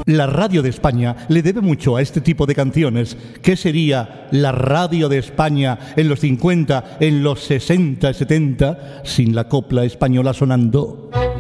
La radio de España le debe mucho a este tipo de canciones. ¿Qué sería la radio de España en los 50, en los 60 y 70 sin la copla española sonando?